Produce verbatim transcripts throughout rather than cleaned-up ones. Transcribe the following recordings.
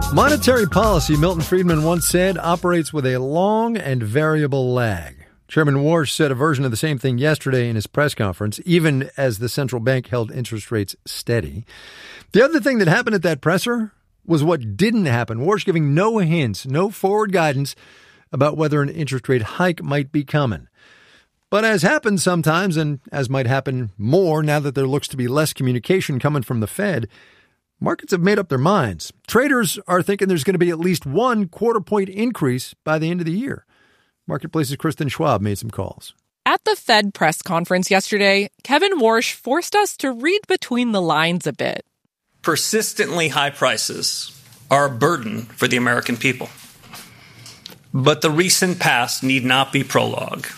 Monetary policy, Milton Friedman once said, operates with a long and variable lag. Chairman Warsh said a version of the same thing yesterday in his press conference, even as the central bank held interest rates steady. The other thing that happened at that presser was what didn't happen. Warsh giving no hints, no forward guidance about whether an interest rate hike might be coming. But as happens sometimes, and as might happen more now that there looks to be less communication coming from the Fed, markets have made up their minds. Traders are thinking there's going to be at least one quarter point increase by the end of the year. Marketplace's Kristen Schwab made some calls. At the Fed press conference yesterday, Kevin Warsh forced us to read between the lines a bit. Persistently high prices are a burden for the American people. But the recent past need not be prologue.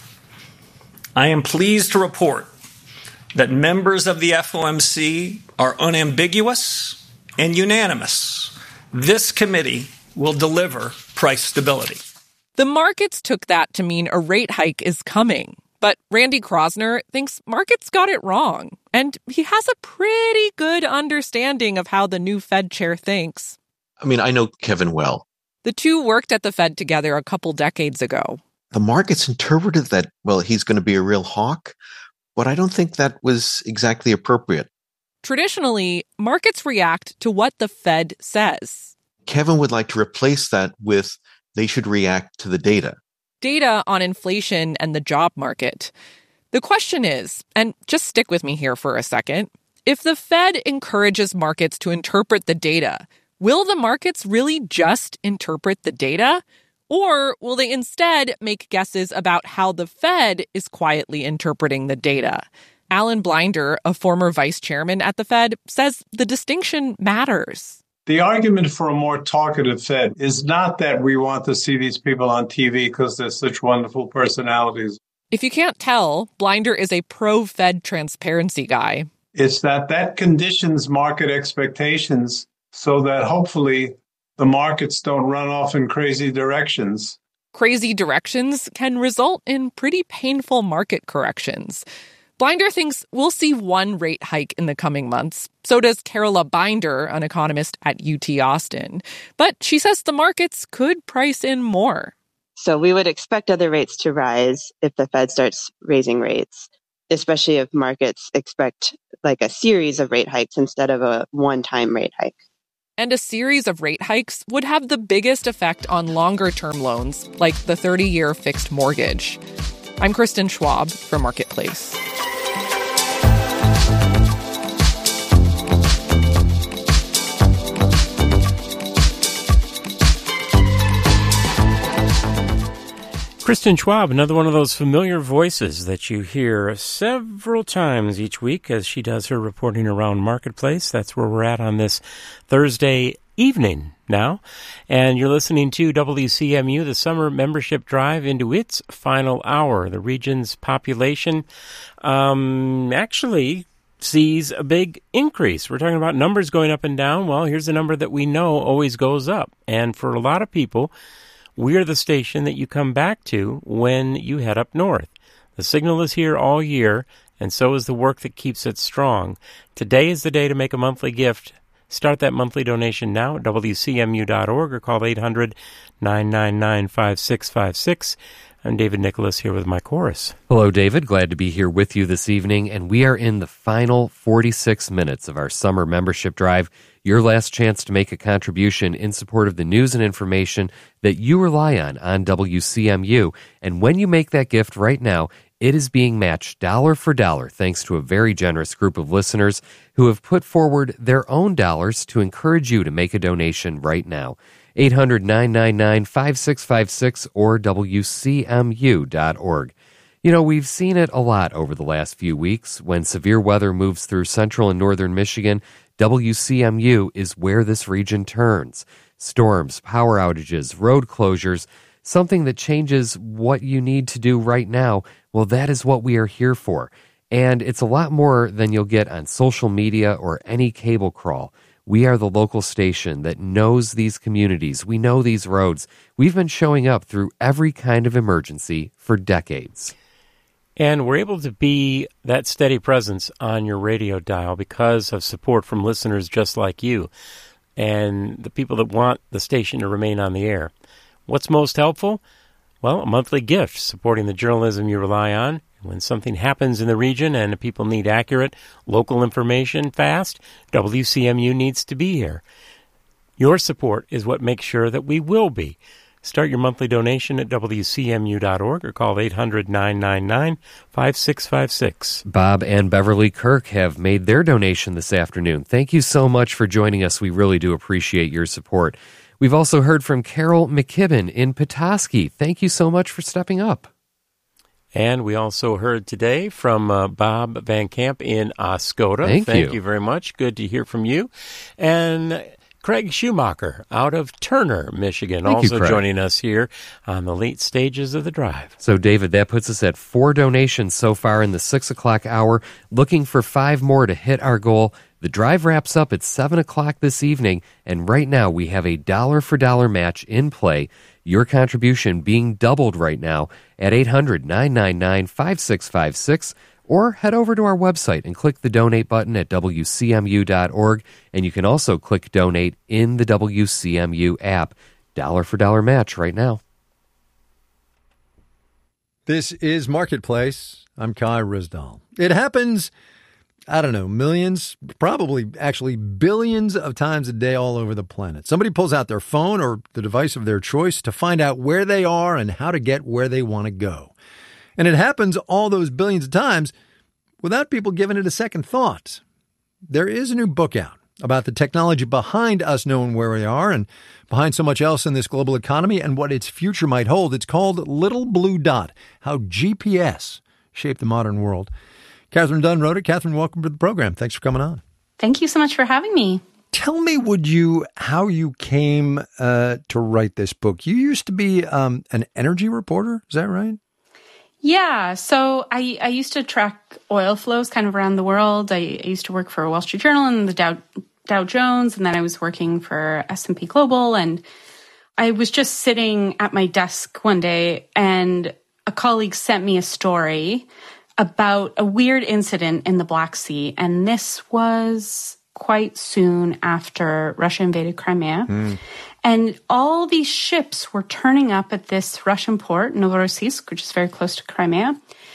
I am pleased to report that members of the F O M C are unambiguous and unanimous. This committee will deliver price stability. The markets took that to mean a rate hike is coming. But Randy Krosner thinks markets got it wrong. And he has a pretty good understanding of how the new Fed chair thinks. I mean, I know Kevin well. The two worked at the Fed together a couple decades ago. The markets interpreted that, well, he's going to be a real hawk, but I don't think that was exactly appropriate. Traditionally, markets react to what the Fed says. Kevin would like to replace that with they should react to the data. Data on inflation and the job market. The question is, and just stick with me here for a second, if the Fed encourages markets to interpret the data, will the markets really just interpret the data? Or will they instead make guesses about how the Fed is quietly interpreting the data? Alan Blinder, a former vice chairman at the Fed, says the distinction matters. The argument for a more talkative Fed is not that we want to see these people on T V because they're such wonderful personalities. If you can't tell, Blinder is a pro-Fed transparency guy. It's that that conditions market expectations so that hopefully the markets don't run off in crazy directions. Crazy directions can result in pretty painful market corrections. Blinder thinks we'll see one rate hike in the coming months. So does Carola Binder, an economist at U T Austin. But she says the markets could price in more. So we would expect other rates to rise if the Fed starts raising rates, especially if markets expect like a series of rate hikes instead of a one-time rate hike. And a series of rate hikes would have the biggest effect on longer-term loans, like the thirty-year fixed mortgage. I'm Kristen Schwab for Marketplace. Kristen Schwab, another one of those familiar voices that you hear several times each week as she does her reporting around Marketplace. That's where we're at on this Thursday evening now. And you're listening to W C M U, the summer membership drive into its final hour. The region's population um, actually sees a big increase. We're talking about numbers going up and down. Well, here's a number that we know always goes up. And for a lot of people, we're the station that you come back to when you head up north. The signal is here all year, and so is the work that keeps it strong. Today is the day to make a monthly gift. Start that monthly donation now at W C M U dot org or call eight hundred, nine nine nine, five six five six. I'm David Nicholas here with my chorus. Hello, David. Glad to be here with you this evening, and we are in the final forty-six minutes of our summer membership drive. Your last chance to make a contribution in support of the news and information that you rely on on W C M U. And when you make that gift right now, it is being matched dollar for dollar thanks to a very generous group of listeners who have put forward their own dollars to encourage you to make a donation right now. eight hundred, nine nine nine, five six five six or W C M U dot org. You know, we've seen it a lot over the last few weeks. When severe weather moves through central and northern Michigan, W C M U is where this region turns. Storms, power outages, road closures, something that changes what you need to do right now. Well, that is what we are here for. And it's a lot more than you'll get on social media or any cable crawl. We are the local station that knows these communities. We know these roads. We've been showing up through every kind of emergency for decades. And we're able to be that steady presence on your radio dial because of support from listeners just like you. and the people that want the station to remain on the air. What's most helpful? Well, a monthly gift supporting the journalism you rely on. When something happens in the region and people need accurate local information fast, W C M U needs to be here. Your support is what makes sure that we will be. Start your monthly donation at W C M U dot org or call eight hundred, nine nine nine, five six five six. Bob and Beverly Kirk have made their donation this afternoon. Thank you so much for joining us. We really do appreciate your support. We've also heard from Carol McKibben in Petoskey. Thank you so much for stepping up. And we also heard today from uh, Bob Van Camp in Oscoda. Thank, Thank you. you very much. Good to hear from you. And Craig Schumacher out of Turner, Michigan, Thank also you, Craig. joining us here on the late stages of the drive. So, David, that puts us at four donations so far in the six o'clock hour, looking for five more to hit our goal. The drive wraps up at seven o'clock this evening, and right now we have a dollar-for-dollar match in play. Your contribution being doubled right now at eight hundred, nine nine nine, five six five six, or head over to our website and click the donate button at W C M U dot org, and you can also click donate in the W C M U app. Dollar-for-dollar match right now. This is Marketplace. I'm Kai Rizdal. It happens, I don't know, millions, probably actually billions of times a day all over the planet. Somebody pulls out their phone or the device of their choice to find out where they are and how to get where they want to go. And it happens all those billions of times without people giving it a second thought. There is a new book out about the technology behind us knowing where we are and behind so much else in this global economy and what its future might hold. It's called Little Blue Dot, How G P S Shaped the Modern World. Catherine Dunn wrote it. Catherine, welcome to the program. Thanks for coming on. Thank you so much for having me. Tell me, would you, how you came uh, to write this book. You used to be um, an energy reporter, is that right? Yeah, so I, I used to track oil flows kind of around the world. I, I used to work for Wall Street Journal and the Dow Dow Jones, and then I was working for S and P Global. And I was just sitting at my desk one day, and a colleague sent me a story about a weird incident in the Black Sea. And this was quite soon after Russia invaded Crimea. Mm. And all these ships were turning up at this Russian port, Novorossiysk, which is very close to Crimea.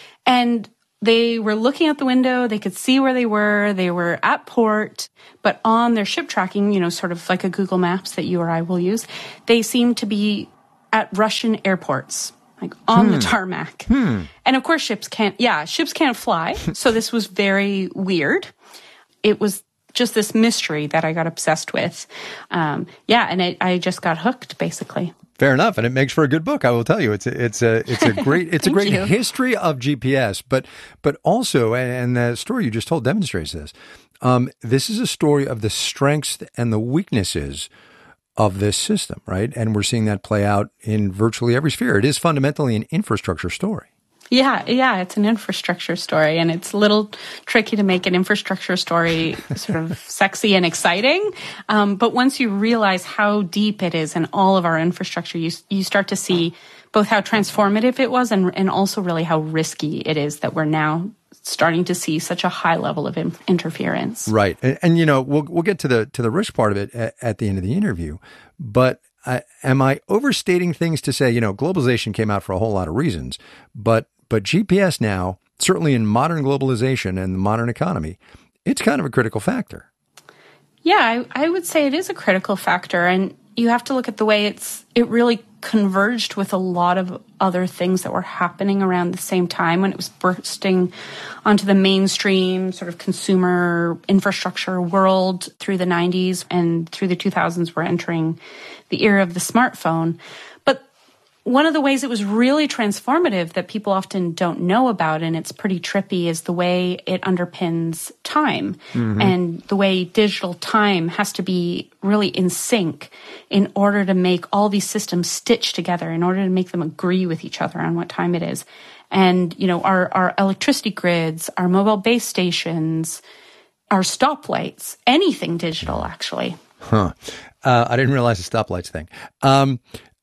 And they were looking out the window. They could see where they were. They were at port. But on their ship tracking, you know, sort of like a Google Maps that you or I will use, they seemed to be at Russian airports, like on hmm. the tarmac. Hmm. And of course, ships can't, yeah, ships can't fly. So this was very weird. It was just this mystery that I got obsessed with. Um, yeah, and it, I just got hooked, basically. Fair enough, and it makes for a good book. I will tell you, it's a, it's a it's a great it's a great you. history of G P S, but but also, and the story you just told demonstrates this. Um, this is a story of the strengths and the weaknesses of this system, right? And we're seeing that play out in virtually every sphere. It is fundamentally an infrastructure story. Yeah, yeah, it's an infrastructure story, and it's a little tricky to make an infrastructure story sort of sexy and exciting. Um, but once you realize how deep it is in all of our infrastructure, you you start to see both how transformative it was and and also really how risky it is that we're now starting to see such a high level of in- interference. Right, and, and you know we'll we'll get to the to the risk part of it at, at the end of the interview, but. Uh, am I overstating things to say, you know, globalization came out for a whole lot of reasons, but but G P S now, certainly in modern globalization and the modern economy, it's kind of a critical factor. Yeah, I, I would say it is a critical factor, and you have to look at the way it's it really converged with a lot of other things that were happening around the same time when it was bursting onto the mainstream sort of consumer infrastructure world through the nineties, and through the two thousands we're entering the era of the smartphone. But one of the ways it was really transformative that people often don't know about, and it's pretty trippy, is the way it underpins time. Mm-hmm. And the way digital time has to be really in sync in order to make all these systems stitch together, in order to make them agree with each other on what time it is. And, you know, our, our electricity grids, our mobile base stations, our stoplights, anything digital, actually. Huh. Uh, I didn't realize the stoplights thing. Um,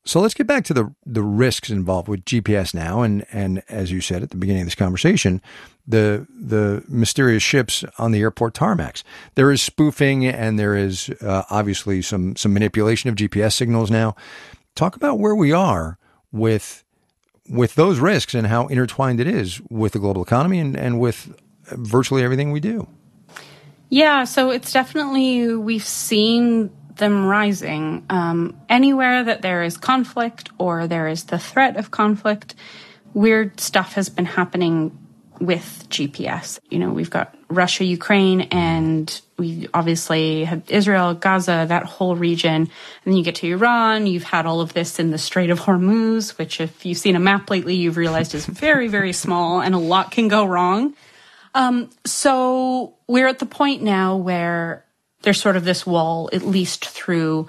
So let's get back to the the risks involved with G P S now, and and as you said at the beginning of this conversation, the the mysterious ships on the airport tarmacs. There is spoofing, and there is uh, obviously some some manipulation of G P S signals now. Talk about where we are with with those risks and how intertwined it is with the global economy and, and with virtually everything we do. Yeah, so it's definitely, we've seen them rising. Um, anywhere that there is conflict or there is the threat of conflict, weird stuff has been happening with G P S. You know, we've got Russia, Ukraine, and we obviously have Israel, Gaza, that whole region. And then you get to Iran. You've had all of this in the Strait of Hormuz, which if you've seen a map lately, you've realized is very, very small and a lot can go wrong. Um, so we're at the point now where there's sort of this wall, at least through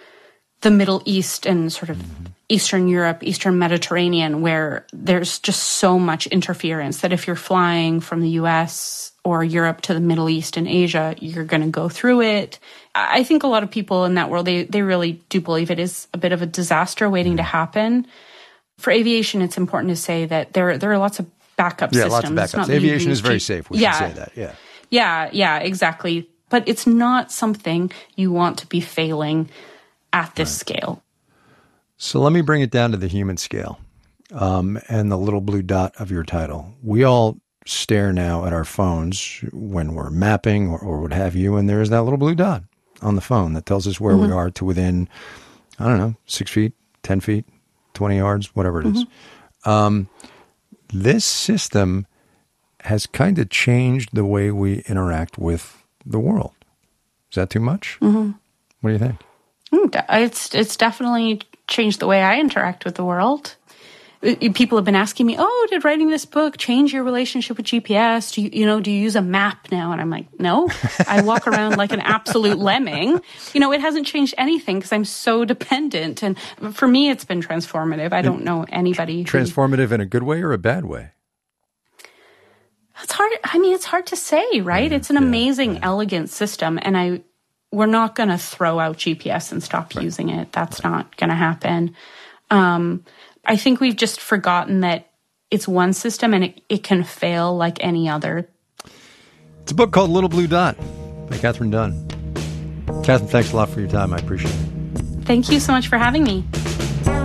the Middle East and sort of Eastern Europe, Eastern Mediterranean, where there's just so much interference that if you're flying from the U S or Europe to the Middle East and Asia, you're going to go through it. I think a lot of people in that world, they, they really do believe it is a bit of a disaster waiting to happen. For aviation, it's important to say that there, there are lots of backup yeah, systems. Yeah, lots of backups. Aviation is very safe. We yeah. should say that, yeah. Yeah, yeah, exactly. But it's not something you want to be failing at this right. scale. So let me bring it down to the human scale um, and the little blue dot of your title. We all stare now at our phones when we're mapping or, or what have you, and there's that little blue dot on the phone that tells us where mm-hmm. we are to within, I don't know, six feet, ten feet, twenty yards, whatever it mm-hmm. is. Um, this system has kind of changed the way we interact with the world. Is that too much? Mm-hmm. What do you think? It's it's definitely changed the way I interact with the world. People have been asking me, "Oh, did writing this book change your relationship with G P S? Do you, you know, do you use a map now?" And I'm like, "No, I walk around like an absolute lemming." You know, it hasn't changed anything because I'm so dependent. And for me, it's been transformative. I don't know anybody. Transformative who, in a good way or a bad way? It's hard. I mean, it's hard to say, right? Yeah, it's an yeah, amazing, yeah. elegant system, and I. We're not going to throw out G P S and stop right. using it. That's right. not going to happen. Um, I think we've just forgotten that it's one system and it, it can fail like any other. It's a book called Little Blue Dot by Katherine Dunn. Katherine, thanks a lot for your time. I appreciate it. Thank you so much for having me.